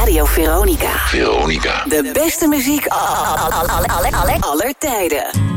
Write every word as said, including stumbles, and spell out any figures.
Radio Veronica. Veronica. De beste muziek aller, aller, aller, aller tijden.